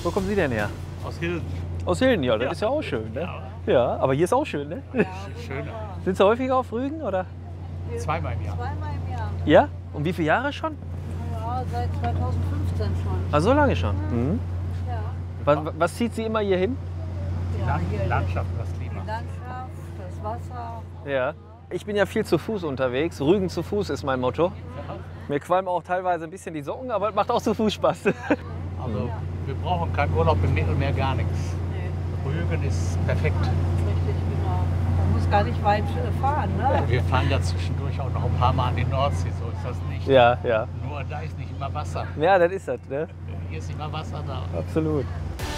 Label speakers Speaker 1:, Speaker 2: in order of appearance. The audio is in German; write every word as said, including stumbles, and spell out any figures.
Speaker 1: Wo kommen Sie denn her?
Speaker 2: Aus Hilden.
Speaker 1: Aus Hilden, ja, das
Speaker 2: Ja.
Speaker 1: ist ja auch schön, ne? Ja, aber hier ist auch schön, ne?
Speaker 2: Schöner.
Speaker 1: Sind Sie häufiger auf Rügen, oder?
Speaker 2: Zweimal im Jahr.
Speaker 3: Zweimal im Jahr.
Speaker 1: Ja? Und wie viele Jahre schon?
Speaker 3: Ja, seit zweitausendfünfzehn schon.
Speaker 1: Ah, so lange schon. Mhm.
Speaker 3: Ja.
Speaker 1: Was, was zieht Sie immer hier hin?
Speaker 3: Ja,
Speaker 2: Land,
Speaker 3: hier
Speaker 2: Landschaft, das
Speaker 3: die
Speaker 2: Klima.
Speaker 3: Landschaft, das Wasser.
Speaker 1: Ja. Ich bin ja viel zu Fuß unterwegs. Rügen zu Fuß ist mein Motto. Mir qualmen auch teilweise ein bisschen die Socken, aber es macht auch zu Fuß Spaß.
Speaker 2: Also wir brauchen keinen Urlaub im Mittelmeer, gar nichts.
Speaker 3: Nee,
Speaker 2: Rügen ist perfekt.
Speaker 3: richtig, genau. Man muss gar nicht weit äh, fahren, ne?
Speaker 2: Wir fahren ja zwischendurch auch noch ein paar Mal an die Nordsee, so ist das nicht.
Speaker 1: Ja, ja.
Speaker 2: Nur da ist nicht immer Wasser.
Speaker 1: Ja, das ist das, ne?
Speaker 2: Hier ist immer Wasser da.
Speaker 1: Absolut.